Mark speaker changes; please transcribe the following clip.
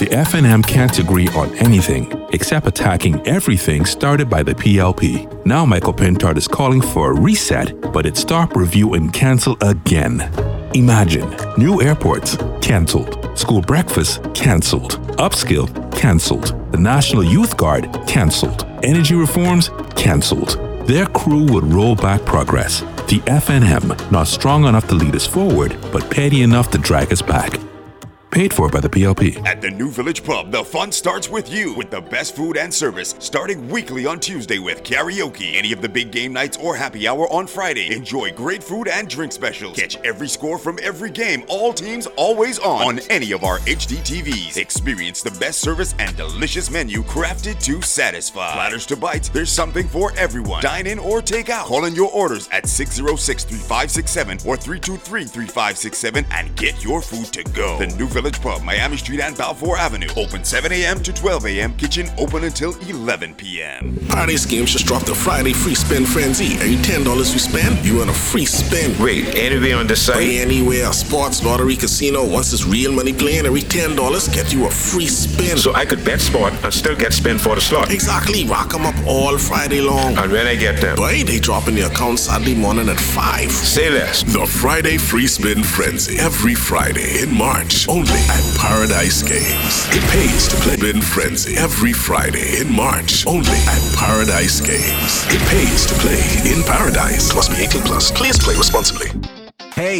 Speaker 1: The FNM can't agree on anything except attacking everything started by the PLP. Now Michael Pintard is calling for a reset, but it's stop, review, and cancel again. Imagine new airports cancelled, school breakfast cancelled, upskill cancelled, the National Youth Guard cancelled, energy reforms cancelled. Their crew would roll back progress. The FNM, not strong enough to lead us forward, but petty enough to drag us back. Paid for by the PLP.
Speaker 2: At the New Village Pub, the fun starts with you, with the best food and service, starting weekly on Tuesday with karaoke. Any of the big game nights or happy hour on Friday. Enjoy great food and drink specials. Catch every score from every game, all teams, always on any of our HD TVs. Experience the best service and delicious menu crafted to satisfy. Platters to bites, there's something for everyone. Dine in or take out. Call in your orders at 606-3567 or 323-3567 and get your food to go. The New Village Pub, Miami Street and Balfour Avenue. Open 7 a.m. to 12 a.m. Kitchen open until 11 p.m.
Speaker 3: Party Schemes just dropped a Friday free spin frenzy. Every $10 you spend, you earn a free spin.
Speaker 4: Wait, anywhere on the site?
Speaker 3: Play anywhere, sports, lottery, casino. Once it's real money playing, every $10 get you a free spin.
Speaker 4: So I could bet sport and still get spin for the slot.
Speaker 3: Exactly. Rock them up all Friday long.
Speaker 4: And when I get them?
Speaker 3: Boy, they drop in your account Saturday morning at 5.
Speaker 4: Say less.
Speaker 5: The Friday Free Spin Frenzy. Every Friday in March. Only at Paradise Games. It pays to play Spin Frenzy. Every Friday in March. Only at Paradise Games. It pays to play in paradise.
Speaker 3: Must be 18 plus. Please play responsibly.